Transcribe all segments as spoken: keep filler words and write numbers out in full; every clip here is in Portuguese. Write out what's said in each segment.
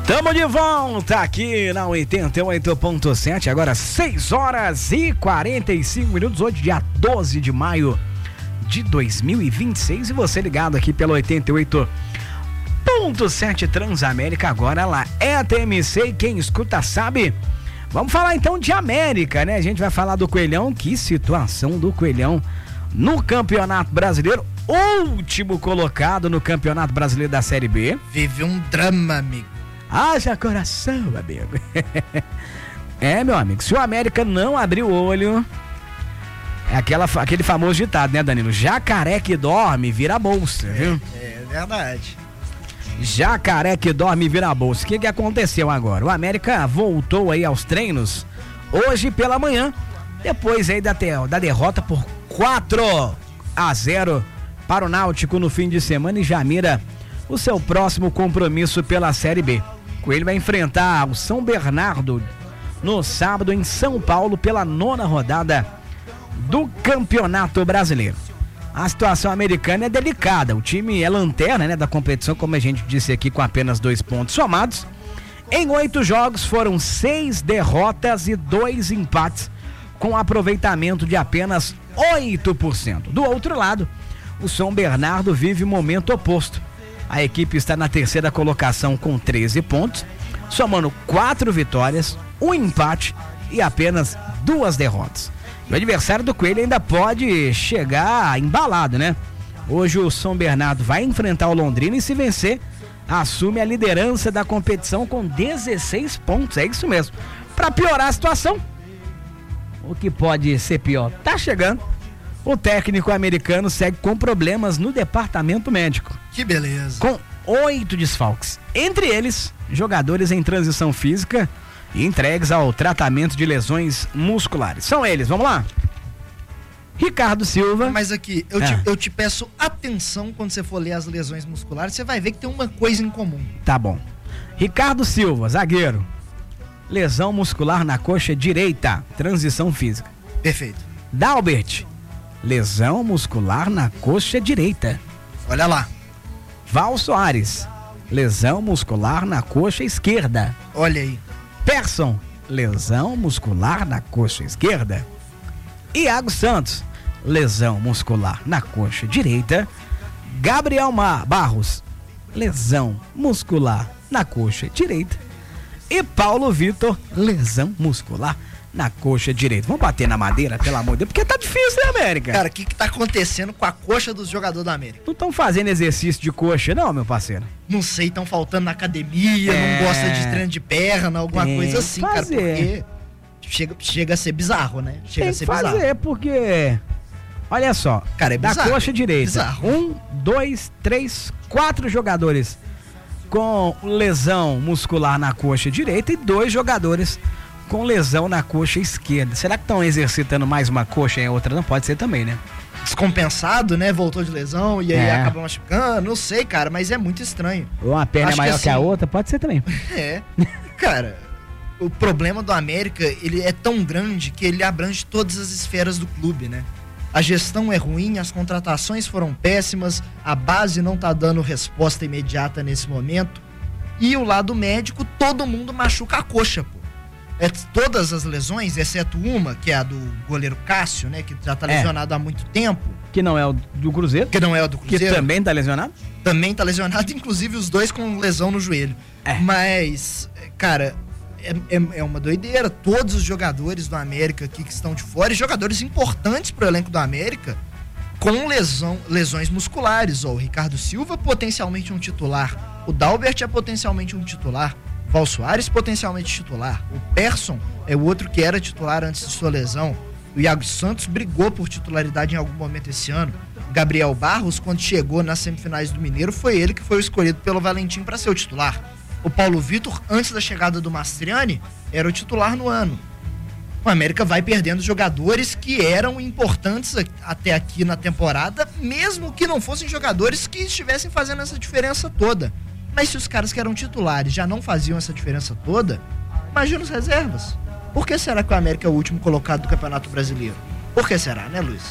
Tamo de volta aqui na oitenta e oito ponto sete, agora seis horas e quarenta e cinco minutos, hoje dia doze de maio de dois mil e vinte e seis, e você ligado aqui pelo oitenta e oito ponto sete Transamérica, agora lá é a T M C e quem escuta sabe. Vamos falar então de América, né? A gente vai falar do Coelhão, que situação do Coelhão no Campeonato Brasileiro, último colocado no Campeonato Brasileiro da Série B. Vive um drama, amigo. Haja coração, amigo. É, meu amigo, se o América não abrir o olho, é aquela, aquele famoso ditado, né, Danilo? Jacaré que dorme vira bolsa, viu? É, é verdade. Jacaré que dorme vira bolsa. O que que aconteceu agora? O América voltou aí aos treinos hoje pela manhã, depois aí da, da derrota por quatro a zero para o Náutico no fim de semana, e já mira o seu próximo compromisso pela Série B. Coelho vai enfrentar o São Bernardo no sábado em São Paulo pela nona rodada do Campeonato Brasileiro. A situação americana é delicada, o time é lanterna, né, da competição, como a gente disse aqui, com apenas dois pontos somados. Em oito jogos foram seis derrotas e dois empates, com aproveitamento de apenas oito por cento. Do outro lado, o São Bernardo vive o momento oposto. A equipe está na terceira colocação com treze pontos, somando quatro vitórias, um empate e apenas duas derrotas. O adversário do Coelho ainda pode chegar embalado, né? Hoje o São Bernardo vai enfrentar o Londrina e, se vencer, assume a liderança da competição com dezesseis pontos, é isso mesmo. Para piorar a situação, o que pode ser pior tá chegando. O técnico americano segue com problemas no departamento médico. Que beleza. Com oito desfalques. Entre eles, jogadores em transição física e entregues ao tratamento de lesões musculares. São eles, vamos lá. Ricardo Silva. Mas aqui, eu, é. te, eu te peço atenção quando você for ler as lesões musculares, você vai ver que tem uma coisa em comum. Tá bom. Ricardo Silva, zagueiro. Lesão muscular na coxa direita, transição física. Perfeito. Dalbert. Lesão muscular na coxa direita. Olha lá. Val Soares. Lesão muscular na coxa esquerda. Olha aí. Persson. Lesão muscular na coxa esquerda. Iago Santos. Lesão muscular na coxa direita. Gabriel Mar Barros. Lesão muscular na coxa direita. E Paulo Vitor. Lesão muscular na coxa direita. Vamos bater na madeira, pelo amor de Deus, porque tá difícil, né, América? Cara, o que que tá acontecendo com a coxa dos jogadores da América? Não estão fazendo exercício de coxa, não, meu parceiro? Não sei, estão faltando na academia, é... não gosta de treino de perna, alguma Tem coisa assim, fazer. cara, porque chega, chega a ser bizarro, né? Chega Tem a ser que fazer, bizarro. porque, olha só, cara, é da bizarro, coxa direita, bizarro. um, dois, três, quatro jogadores com lesão muscular na coxa direita e dois jogadores com lesão na coxa esquerda. Será que estão exercitando mais uma coxa e outra? Não pode ser também, né? Descompensado, né? Voltou de lesão e aí É. acabou machucando. Não sei, cara, mas é muito estranho. Ou uma perna Acho é que maior que, a assim- outra? Pode ser também. É. Cara, o problema do América, ele é tão grande que ele abrange todas as esferas do clube, né? A gestão é ruim, as contratações foram péssimas, a base não tá dando resposta imediata nesse momento. E o lado médico, todo mundo machuca a coxa, pô. É, todas as lesões, exceto uma, que é a do goleiro Cássio, né? Que já tá É. lesionado há muito tempo. Que não é o do Cruzeiro, Que não é o do que Cruzeiro. também tá lesionado. Também tá lesionado, inclusive os dois com lesão no joelho. É. Mas, cara, é, é, é uma doideira. Todos os jogadores do América aqui que estão de fora, e jogadores importantes pro elenco do América, com lesão, lesões musculares. Ó, o Ricardo Silva, potencialmente um titular. O Dalbert é potencialmente um titular. Val Soares, potencialmente titular. O Persson é o outro que era titular antes de sua lesão. O Iago Santos brigou por titularidade em algum momento esse ano. Gabriel Barros, quando chegou nas semifinais do Mineiro, foi ele que foi o escolhido pelo Valentim para ser o titular. O Paulo Vitor, antes da chegada do Mastriani, era o titular no ano. O América vai perdendo jogadores que eram importantes até aqui na temporada, mesmo que não fossem jogadores que estivessem fazendo essa diferença toda. Mas se os caras que eram titulares já não faziam essa diferença toda, imagina os reservas. Por que será que o América é o último colocado do Campeonato Brasileiro? Por que será, né, Luiz?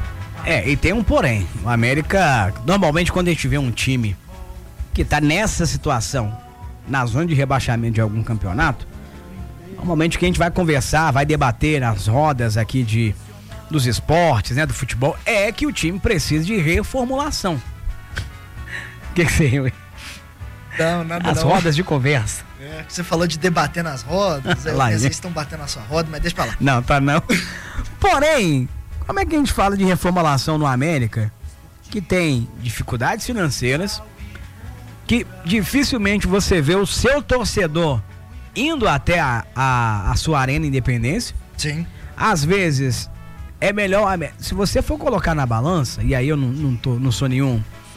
É, e tem um porém. O América, normalmente quando a gente vê um time que tá nessa situação na zona de rebaixamento de algum campeonato, normalmente o que a gente vai conversar, vai debater nas rodas aqui de, dos esportes, né, do futebol, é que o time precisa de reformulação. O que, que você riu? Não, nada As não. rodas de conversa. É, você falou de debater nas rodas, eu Lá, pensei né? que estão batendo na sua roda, mas deixa pra lá. Não, tá não. Porém, como é que a gente fala de reformulação no América, que tem dificuldades financeiras, que dificilmente você vê o seu torcedor indo até a, a, a sua Arena Independência? Sim. Às vezes, é melhor... Se você for colocar na balança, e aí eu não, não, tô, não sou nenhum...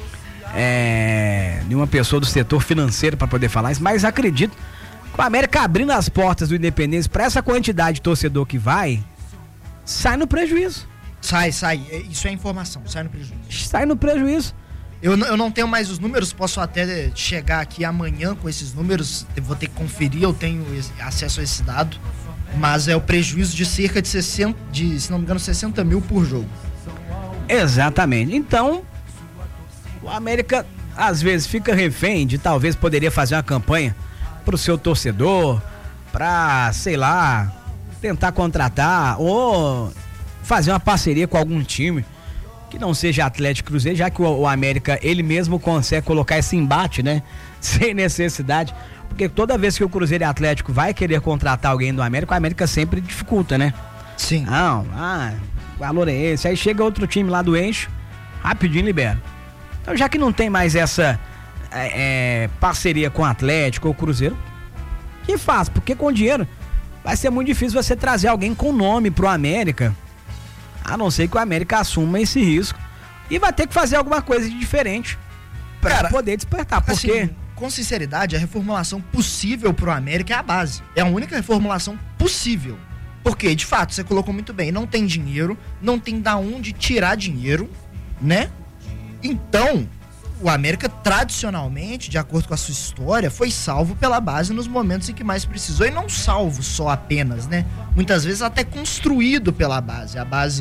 É, nenhuma pessoa do setor financeiro para poder falar isso, mas acredito que o América abrindo as portas do Independência para essa quantidade de torcedor que vai, sai no prejuízo. Sai, sai. Isso é informação, sai no prejuízo. Sai no prejuízo. Eu, eu não tenho mais os números, posso até chegar aqui amanhã com esses números, eu vou ter que conferir, eu tenho acesso a esse dado, mas é o prejuízo de cerca de sessenta, de, se não me engano, sessenta mil por jogo. Exatamente. Então, o América às vezes fica refém de talvez poderia fazer uma campanha pro seu torcedor, pra, sei lá, tentar contratar ou fazer uma parceria com algum time que não seja Atlético Cruzeiro, já que o, o América, ele mesmo consegue colocar esse embate, né? Sem necessidade, porque toda vez que o Cruzeiro e Atlético vai querer contratar alguém do América, o América sempre dificulta, né? Sim. Não, ah, o valor é esse, aí chega outro time lá do eixo, rapidinho libera. Então, já que não tem mais essa é, é, parceria com o Atlético ou Cruzeiro, que faz? Porque com dinheiro vai ser muito difícil você trazer alguém com nome pro América, a não ser que o América assuma esse risco e vai ter que fazer alguma coisa de diferente para poder despertar. Porque, assim, com sinceridade, a reformulação possível pro América é a base. É a única reformulação possível. Porque, de fato, você colocou muito bem, não tem dinheiro, não tem da onde tirar dinheiro, né? Então, o América, tradicionalmente, de acordo com a sua história, foi salvo pela base nos momentos em que mais precisou. E não salvo só apenas, né? Muitas vezes até construído pela base. A base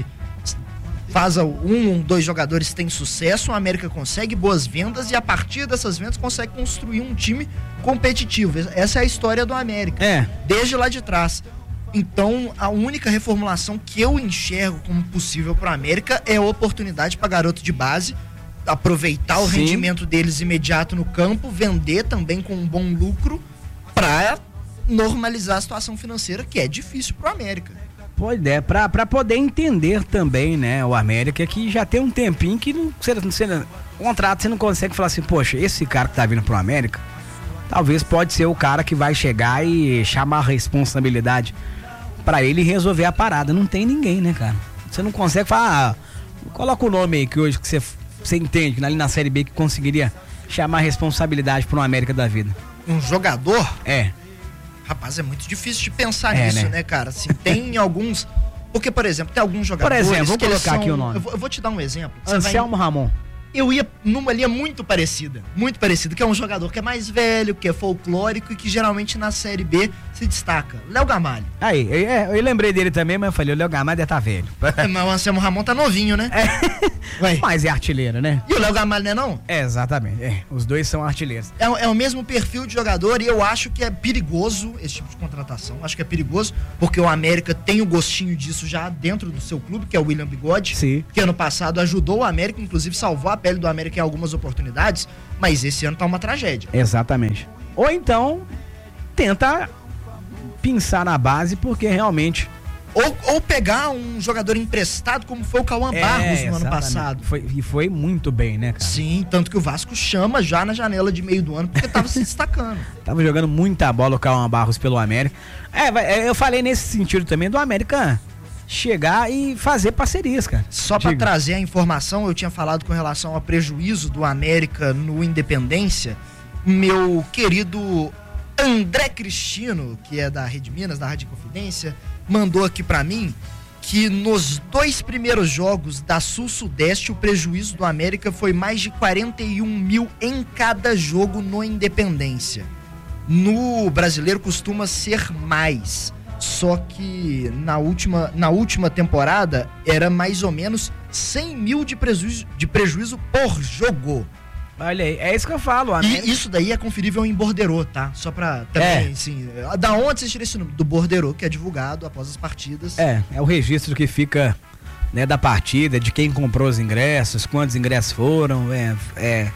faz um ou dois jogadores que têm sucesso, o América consegue boas vendas e a partir dessas vendas consegue construir um time competitivo. Essa é a história do América. É. Desde lá de trás. Então, a única reformulação que eu enxergo como possível para o América é a oportunidade para garoto de base aproveitar o Sim. rendimento deles imediato no campo, vender também com um bom lucro para normalizar a situação financeira, que é difícil pro América. Pois é, pra, pra poder entender também, né, o América, que já tem um tempinho que não, você, você, contrato você não consegue falar assim, poxa, esse cara que tá vindo pro América, talvez pode ser o cara que vai chegar e chamar a responsabilidade pra ele resolver a parada. Não tem ninguém, né, cara? Você não consegue falar, ah, coloca o nome aí que hoje que você... Você entende que ali na Série B que conseguiria chamar a responsabilidade para um América da vida? Um jogador? É. Rapaz, é muito difícil de pensar é, nisso, né? né, cara? Assim, tem alguns... Porque, por exemplo, tem alguns jogadores... Por exemplo, vou que colocar são... aqui o nome. Eu vou, eu vou te dar um exemplo. Você Anselmo vai... Ramon. Eu ia numa linha muito parecida, muito parecida, que é um jogador que é mais velho, que é folclórico e que geralmente na Série B se destaca. Léo Gamalho. Aí, eu, eu, eu lembrei dele também, mas eu falei, o Léo Gamalho deve estar velho. É, mas o Anselmo Ramon tá novinho, né? É. Mas é artilheiro, né? E o Léo Gamalho não é não? É, exatamente. É, os dois são artilheiros. É, é o mesmo perfil de jogador e eu acho que é perigoso esse tipo de contratação. Acho que é perigoso porque o América tem o gostinho disso já dentro do seu clube, que é o William Bigode. Sim. Que ano passado ajudou o América, inclusive salvou a pele do América em algumas oportunidades, mas esse ano tá uma tragédia. Exatamente. Ou então, tenta pensar na base, porque realmente... Ou, ou pegar um jogador emprestado, como foi o Cauã É, Barros no ano exatamente. passado. Foi, e foi muito bem, né, cara? Sim, tanto que o Vasco chama já na janela de meio do ano, porque tava se destacando. Tava jogando muita bola o Cauã Barros pelo América. É, vai- eu falei nesse sentido também do América chegar e fazer parcerias, cara. Só para Diga. trazer a informação, eu tinha falado com relação ao prejuízo do América no Independência. Meu querido André Cristino, que é da Rede Minas, da Rádio Confidência, mandou aqui para mim que nos dois primeiros jogos da Sul-Sudeste o prejuízo do América foi mais de quarenta e um mil em cada jogo no Independência. No Brasileiro costuma ser mais. Só que na última, na última temporada era mais ou menos cem mil de prejuízo, de prejuízo por jogo. Olha aí, é isso que eu falo. E América... isso daí é conferível em Borderô, tá? Só pra também, é. assim... Da onde você tira esse número? Do Borderô, que é divulgado após as partidas. É, é o registro que fica, né, da partida, de quem comprou os ingressos, quantos ingressos foram, é, é,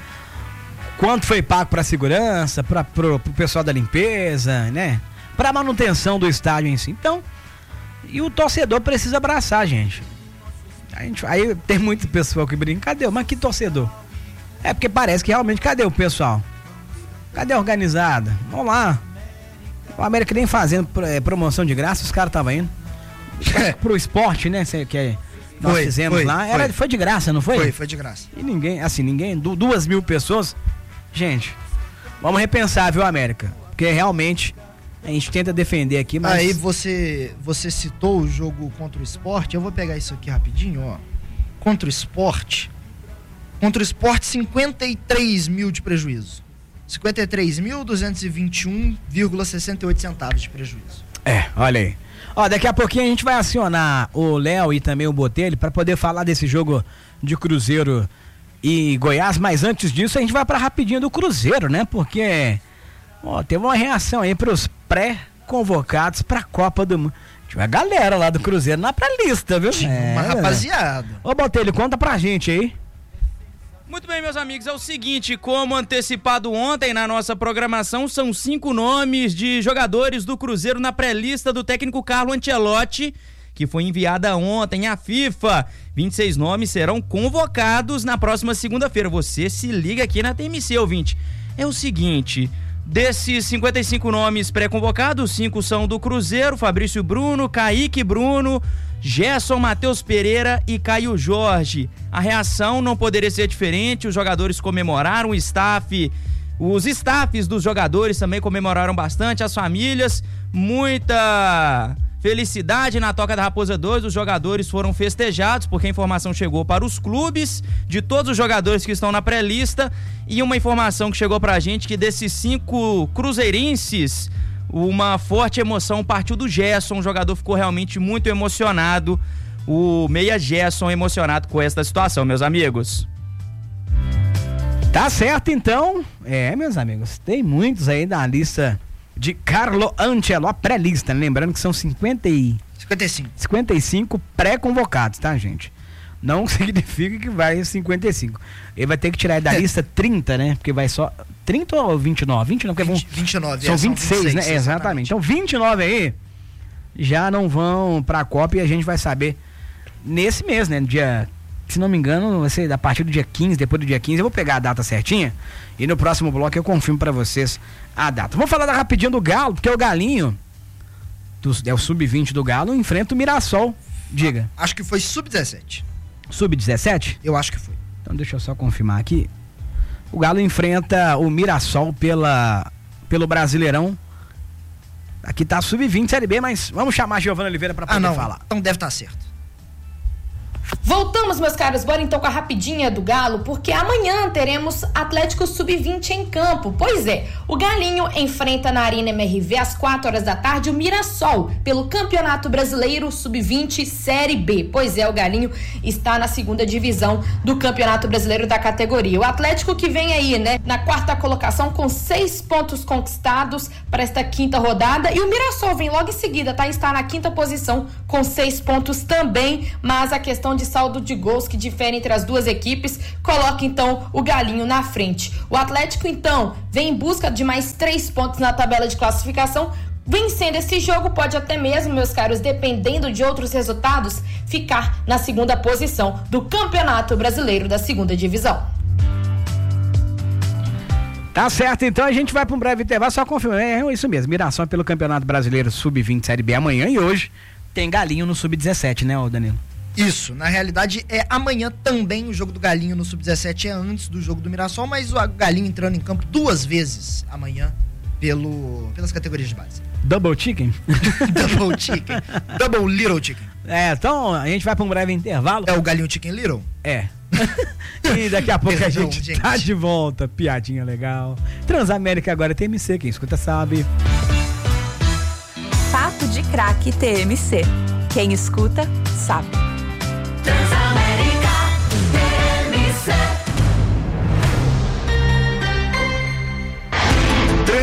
quanto foi pago pra segurança, pra, pro, pro pessoal da limpeza, né? Pra manutenção do estádio em si. Então, e o torcedor precisa abraçar, gente. A gente aí tem muito pessoal que brinca, cadê? Mas que torcedor? É porque parece que realmente, cadê o pessoal? Cadê a organizada? Vamos lá. O América nem fazendo é, promoção de graça, os caras estavam indo. Pro esporte, né? Que nós foi, fizemos foi, lá. Era, foi. foi de graça, não foi? Foi, foi de graça. E ninguém, assim, ninguém, duas mil pessoas. Gente, vamos repensar, viu, América? Porque realmente a gente tenta defender aqui, mas... Aí você, você citou o jogo contra o Sport, eu vou pegar isso aqui rapidinho, ó. Contra o Sport... Contra o Sport, cinquenta e três mil de prejuízo. cinquenta e três mil, duzentos e vinte e um vírgula sessenta e oito centavos de prejuízo. É, olha aí. Ó, daqui a pouquinho a gente vai acionar o Léo e também o Botelho para poder falar desse jogo de Cruzeiro e Goiás, mas antes disso a gente vai para rapidinho do Cruzeiro, né? Porque, ó, teve uma reação aí pros pré-convocados pra Copa do Mundo. Tinha uma galera lá do Cruzeiro na pré-lista, viu? Tinha uma é, rapaziada. Ô, Botelho, conta pra gente aí. Muito bem, meus amigos, é o seguinte, como antecipado ontem na nossa programação, são cinco nomes de jogadores do Cruzeiro na pré-lista do técnico Carlo Ancelotti, que foi enviada ontem à FIFA. vinte e seis nomes serão convocados na próxima segunda-feira. Você se liga aqui na T M C, ouvinte. É o seguinte... Desses cinquenta e cinco nomes pré-convocados, cinco são do Cruzeiro: Fabrício Bruno, Kaique Bruno, Gerson, Matheus Pereira e Caio Jorge. A reação não poderia ser diferente, os jogadores comemoraram, o staff, os staffs dos jogadores também comemoraram bastante, as famílias, muita felicidade na Toca da Raposa dois, os jogadores foram festejados porque a informação chegou para os clubes de todos os jogadores que estão na pré-lista e uma informação que chegou pra gente que desses cinco cruzeirenses, uma forte emoção partiu do Gerson, o jogador ficou realmente muito emocionado, o meia Gerson emocionado com esta situação, meus amigos. Tá certo então, é meus amigos, tem muitos aí na lista de Carlo Ancelotti, a pré-lista, né? Lembrando que são cinquenta e... cinquenta e cinco. cinquenta e cinco pré-convocados, tá, gente? Não significa que vai cinquenta e cinco. Ele vai ter que tirar da lista trinta, né? Porque vai só... trinta ou vinte e nove? vinte e nove, porque vinte, vinte e nove, são é, vinte e seis, né? Exatamente. exatamente. Então vinte e nove aí já não vão pra Copa e a gente vai saber nesse mês, né? No dia... Se não me engano, vai ser a partir do dia quinze, depois do dia quinze, eu vou pegar a data certinha e no próximo bloco eu confirmo pra vocês a data. Vamos falar da rapidinho do Galo, porque o Galinho, do, é o sub vinte do Galo, enfrenta o Mirassol. Diga. Acho que foi sub dezessete. sub dezessete? Eu acho que foi. Então deixa eu só confirmar aqui. O Galo enfrenta o Mirassol pela, pelo Brasileirão. Aqui tá sub vinte Série B, mas vamos chamar a Giovana Oliveira pra poder ah, não. falar. Então deve estar certo. Voltamos, meus caros, bora então com a rapidinha do Galo, porque amanhã teremos Atlético sub vinte em campo. Pois é, o Galinho enfrenta na Arena M R V às quatro horas da tarde o Mirassol pelo Campeonato Brasileiro sub vinte Série B. Pois é, o Galinho está na segunda divisão do Campeonato Brasileiro da categoria. O Atlético que vem aí, né, na quarta colocação com seis pontos conquistados para esta quinta rodada, e o Mirassol vem logo em seguida, tá? Está na quinta posição com seis pontos também, mas a questão de saldo de gols que difere entre as duas equipes coloca então o Galinho na frente. O Atlético então vem em busca de mais três pontos na tabela de classificação. Vencendo esse jogo pode até mesmo, meus caros, dependendo de outros resultados, ficar na segunda posição do Campeonato Brasileiro da segunda divisão. Tá certo, então a gente vai para um breve intervalo, só confirmar, é isso mesmo, Mirassol pelo Campeonato Brasileiro sub vinte Série B amanhã, e hoje tem Galinho no sub dezessete, né, ô Danilo? Isso, na realidade é amanhã também. O jogo do Galinho no sub dezessete é antes do jogo do Mirassol, mas o Galinho entrando em campo duas vezes amanhã pelo, pelas categorias de base. Double chicken? Double chicken. Double little chicken. É, então a gente vai para um breve intervalo. É o Galinho Chicken Little? É. E daqui a pouco Perdão, a gente, gente tá de volta. Piadinha legal. Transamérica agora é T M C, quem escuta sabe. Papo de craque T M C. Quem escuta sabe. Transamérica T M C.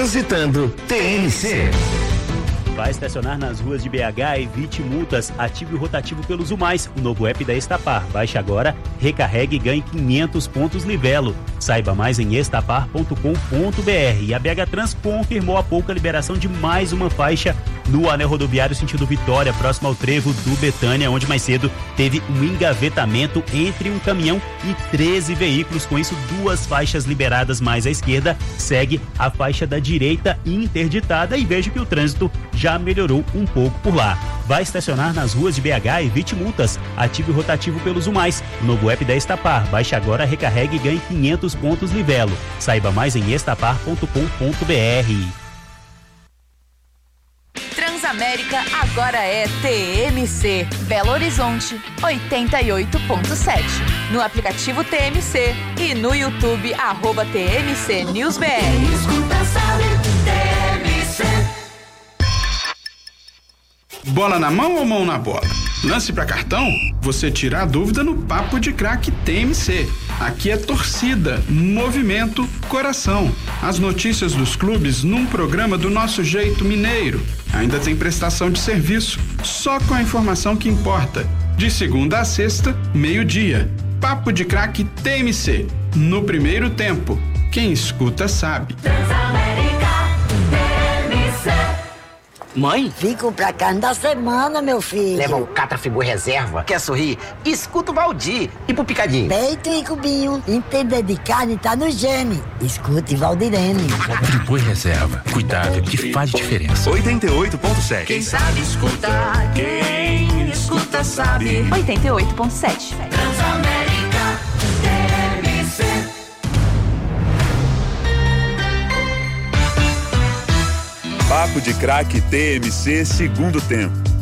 Transitando T M C. Vai estacionar nas ruas de B H? Evite multas. Ative o rotativo pelos Umais, o novo app da Estapar. Baixe agora, recarregue e ganhe quinhentos pontos Livelo. Saiba mais em estapar ponto com ponto b r. E a B H Trans confirmou há pouco a liberação de mais uma faixa no anel rodoviário sentido Vitória, próximo ao trevo do Betânia, onde mais cedo teve um engavetamento entre um caminhão e treze veículos. Com isso, duas faixas liberadas mais à esquerda. Segue a faixa da direita interditada e veja que o trânsito já melhorou um pouco por lá. Vai estacionar nas ruas de B H? Evite multas. Ative o rotativo pelos Umais, o novo app da Estapar. Baixe agora, recarregue e ganhe quinhentos pontos Livelo. Saiba mais em estapar ponto com ponto b r. Transamérica agora é T M C. Belo Horizonte, oitenta e oito ponto sete. No aplicativo T M C e no YouTube, arroba T M C News B R. Quem escuta sabe, T M C. Bola na mão ou mão na bola? Lance pra cartão? Você tira a dúvida no Papo de Craque T M C. Aqui é torcida, movimento, coração. As notícias dos clubes num programa do nosso jeito mineiro. Ainda tem prestação de serviço, só com a informação que importa. De segunda a sexta, meio-dia. Papo de Craque T M C. No primeiro tempo. Quem escuta sabe. Transamérica T M C. Mãe? Vim comprar carne da semana, meu filho. Leva o Catrafigur Reserva. Quer sorrir? Escuta o Valdir. E pro Picadinho? Peito e cubinho. Entender de carne tá no gene. Escute Valdirene. Friboi Reserva. Cuidado que faz diferença. oitenta e oito ponto sete. Quem sabe escutar, quem escuta sabe. oitenta e oito ponto sete. Transamérica T M C. Papo de Craque T M C, segundo tempo.